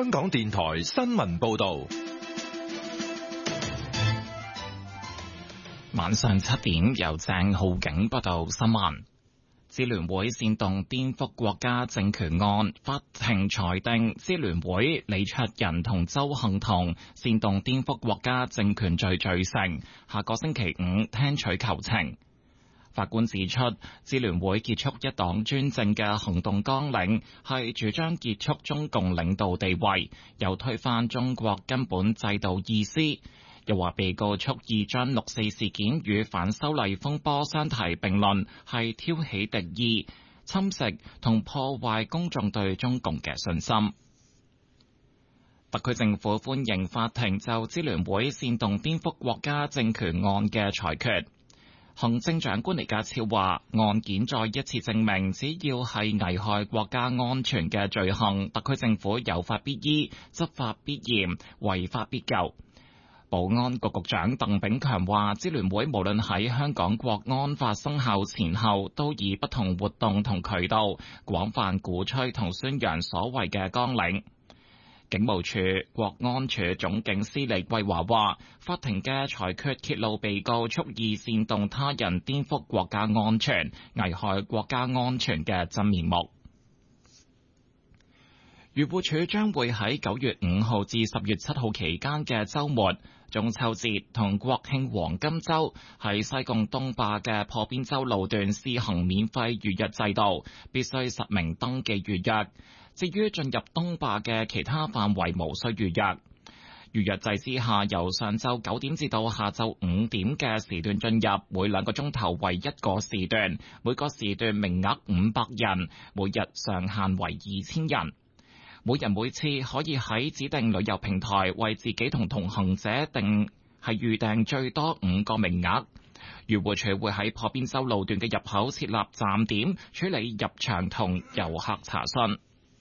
香港電台新聞報道。 晚上7點，由鄭浩景報道新聞。支聯會煽動顛覆國家政權案，法庭裁定支聯會李卓人同鄒幸彤煽動顛覆國家政權罪罪成，下個星期5聽取求情。法官指出，支聯會結束一黨專政嘅行動綱領係主張結束中共領導地位，又推翻中國根本制度意思。又話被告蓄意將六四事件與反修例風波相提並論，係挑起敵意、侵蝕同破壞公眾對中共嘅信心。特區政府歡迎法庭就支聯會煽動顛覆國家政權案嘅裁決。行政長官李家超話，案件再一次證明，只要係危害國家安全嘅罪行，特區政府有法必依、執法必嚴、違法必究。保安局局長鄧炳強話，支聯會無論喺香港國安法生效前後，都以不同活動同渠道廣泛鼓吹同宣揚所謂嘅綱領。警務處國安處總警司李桂華話，法庭嘅裁決揭露被告蓄意煽動他人顛覆國家安全、危害國家安全嘅真面目。漁護署將會喺9月5號至10月7號期間嘅週末、中秋節同國慶黃金週，喺西貢東壩嘅破邊洲路段試行免費預約制度，必須實名登記預約。至於進入東壩嘅其他範圍，無需預約。預約制之下，由上晝9點至到下晝5點嘅時段進入，每2個鐘頭為1個時段，每個時段名額500人，每日上限為2000人。每人每次可以喺指定旅遊平台為自己同同行者預訂最多5個名額。漁護署會喺破邊洲路段嘅入口設立站點，處理入場同遊客查詢。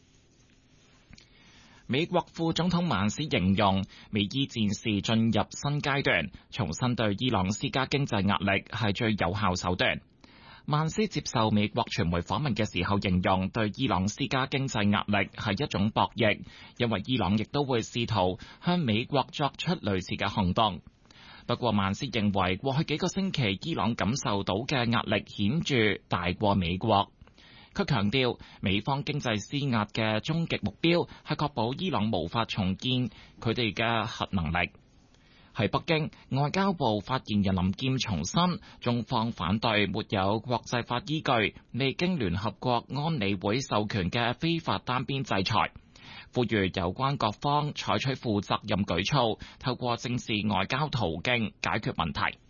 美國副總統曼斯形容美伊戰事進入新階段，重新對伊朗施加經濟壓力係最有效手段。曼斯接受美國傳媒訪問嘅時候形容，對伊朗施加經濟壓力係一種博弈，因為伊朗亦都會試圖向美國作出類似嘅行動。不過曼斯認為過去幾個星期伊朗感受到嘅壓力顯著大過美國。佢強調，美方經濟施壓嘅終極目標係確保伊朗無法重建佢哋嘅核能力。喺北京，外交部發言人林劍重申，中方反對沒有國際法依據、未經聯合國安理會授權嘅非法單邊制裁，呼籲有關各方採取負責任舉措，透過正式外交途徑解決問題。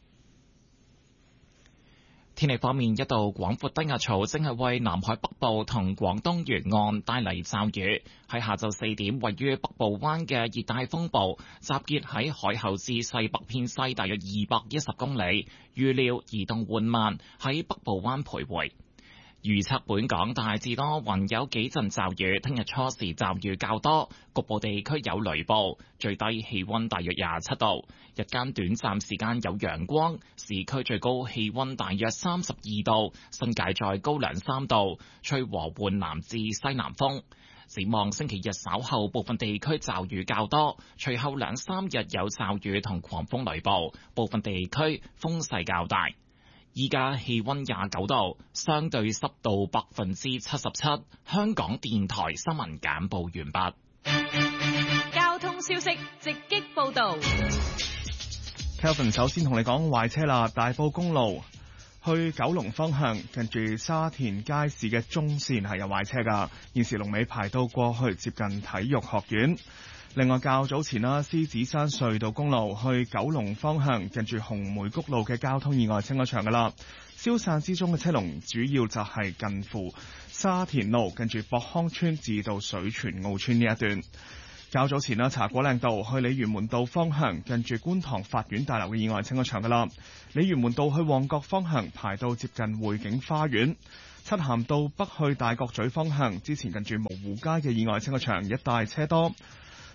天氣方面，一道廣闊低壓槽正係為南海北部同廣東沿岸帶嚟驟雨。喺下晝4點，位於北部灣嘅熱帶風暴集結喺海口至西北偏西大約210公里，預料移動緩慢，喺北部灣徘徊。預測本港大致多雲，有幾陣驟雨。聽日初時驟雨較多，局部地區有雷暴。最低氣溫大約27度，日間短暫時間有陽光。市區最高氣溫大約32度，新界再高2-3度。吹和緩南至西南風。展望星期日稍後部分地區驟雨較多，隨後2-3日有驟雨同狂風雷暴，部分地區風勢較大。依家氣溫29度，相對濕度77%。香港電台新聞簡報完畢。 交通消息直擊報道。 Kelvin 首先同你講壞車啦，大埔公路去九龍方向，近住沙田街市嘅中線係有壞車噶，現時龍尾排到過去接近體育學院。另外較早前啦，獅子山隧道公路去九龍方向，近住紅梅谷路嘅交通意外清咗場噶啦，消散之中嘅車龍主要就係近乎沙田路近住博康村至到水泉澳村呢一段。較早前啦，茶果嶺道去鯉魚門道方向，近住觀塘法院大樓嘅意外清咗場噶啦，鯉魚門道去旺角方向排到接近匯景花園。漆咸道北去大角咀方向，之前近住蕪湖街嘅意外清咗場，一帶車多。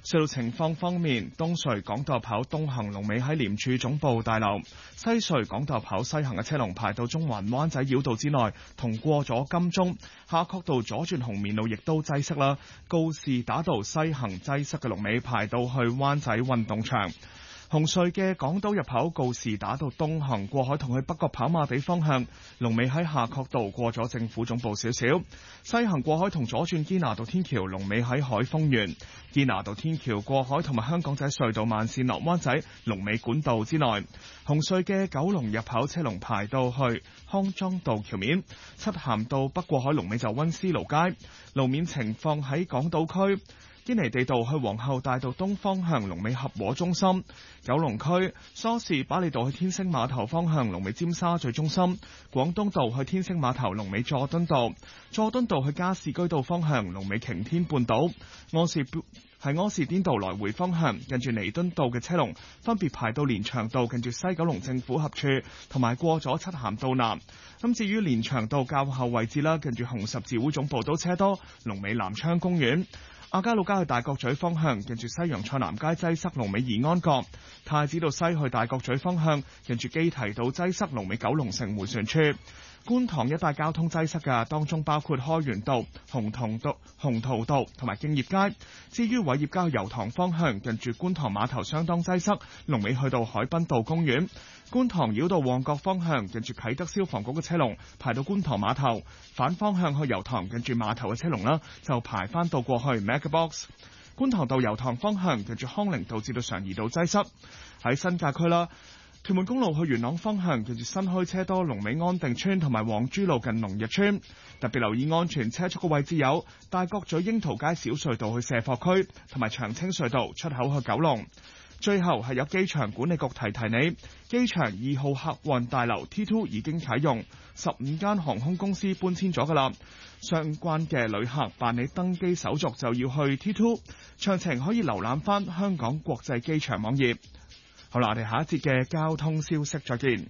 隧道情況方面，東隧港島入口東行龍尾喺廉署總部大樓，西隧港島入口西行嘅車龍排到中環灣仔繞道之內，同過咗金鐘。夏慤道左轉紅棉路亦都擠塞啦，告士打道西行擠塞嘅龍尾排到去灣仔運動場。紅隧嘅港島入口告士打道東行過海同去北角跑馬地方向，龍尾喺夏慤道過咗政府總部少少；西行過海同左轉堅拿道天橋，龍尾喺海豐園。堅拿道天橋過海同埋香港仔隧道慢線落灣仔，龍尾管道之內。紅隧嘅九龍入口車龍排到去康莊道橋面，漆咸道北過海龍尾就溫思勞街。路面情況喺港島區。堅尼地道去皇后大道東方向龍尾合和中心，九龍區梳士巴利道去天星碼頭方向龍尾尖沙咀中心，廣東道去天星碼頭龍尾佐敦道，佐敦道去加士居道方向龍尾擎天半島，柯士甸道來回方向近住彌敦道嘅車龍分別排到連翔道近住西九龍政府合署，同埋過咗漆咸道南。咁至於連翔道較後位置啦，近住紅十字會總部都車多，龍尾南昌公園。亞皆老街去大角咀方向，近住西洋菜南街擠塞，龍尾怡安閣；太子道西去大角咀方向，近住基提道擠塞，龍尾九龍城迴旋處。觀塘一帶交通擠塞嘅，當中包括開源道、鴻圖道同埋敬業街。至於偉業街去油塘方向，近住觀塘碼頭相當擠塞，龍尾去到海濱道公園。觀塘繞道旺角方向，近住啟德消防局嘅車龍排到觀塘碼頭，反方向去油塘，近住碼頭嘅車龍啦，就排翻到過去 MegaBox。觀塘道油塘方向，近住康寧道至到常怡道擠塞。喺新界區啦，屯門公路去元朗方向，近住新墟車多，龍尾安定村同埋黃珠路近龍日村。特別留意安全車速嘅位置有大角咀櫻桃街小隧道去卸貨區，同埋長青隧道出口去九龍。最後係有機場管理局提你，機場2號客運大樓 T2 已經啟用，15間航空公司搬遷咗㗎啦。相關嘅旅客辦理登機手續就要去 T2， 詳情可以瀏覽返香港國際機場網頁。好啦，我哋下一節嘅交通消息再見。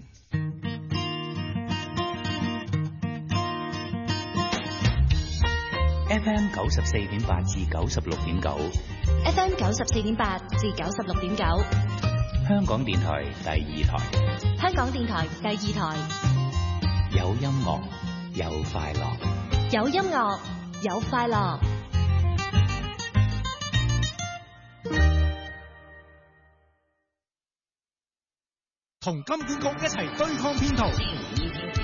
FM 94.8至96.9 FM 94.8至96.9， 香港電台第二台。 香港電台第二台， 有音樂，有快樂， 有音樂，有快樂。 同金管局一齊對抗騙徒。